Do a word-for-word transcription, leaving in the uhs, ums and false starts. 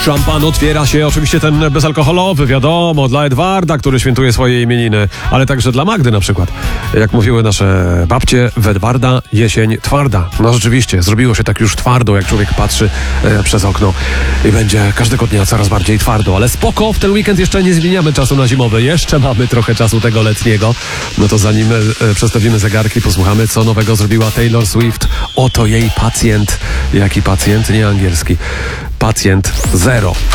Szampan otwiera się, oczywiście ten bezalkoholowy, wiadomo, dla Edwarda, który świętuje swoje imieniny, ale także dla Magdy na przykład. Jak mówiły nasze babcie, w Edwarda jesień twarda. No rzeczywiście, zrobiło się tak już twardo, jak człowiek patrzy e, przez okno i będzie każdego dnia coraz bardziej twardo, ale spoko, w ten weekend jeszcze nie zmieniamy czasu na zimowy, jeszcze mamy trochę czasu tego letniego. No to zanim e, przestawimy zegarki, posłuchamy, co nowego zrobiła Taylor Swift. Oto jej pacjent. Jaki pacjent? Nie angielski. Pacjent zero.